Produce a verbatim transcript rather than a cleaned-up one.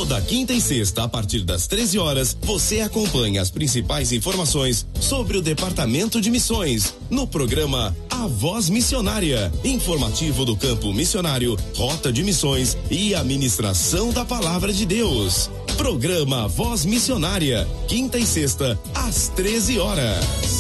Toda quinta e sexta, a partir das treze horas, você acompanha as principais informações sobre o Departamento de Missões, no programa A Voz Missionária, informativo do campo missionário, rota de missões e a ministração da Palavra de Deus. Programa Voz Missionária, quinta e sexta, às treze horas.